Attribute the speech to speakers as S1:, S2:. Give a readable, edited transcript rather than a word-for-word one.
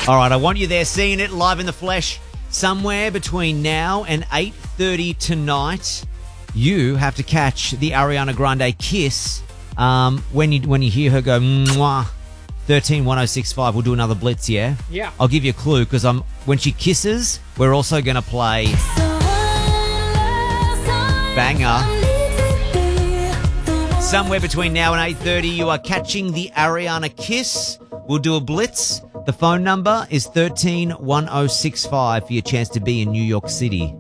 S1: All right, I want you there seeing it live in the flesh. Somewhere between now and 8:30 tonight, you have to catch the Ariana Grande kiss. When you hear her go, mwah, 131065, we'll do another blitz, yeah?
S2: Yeah.
S1: I'll give you a clue because when she kisses, we're also going to play banger. Somewhere between now and 8:30, you are catching the Ariana kiss. We'll do a blitz. The phone number is 131065 for your chance to be in New York City.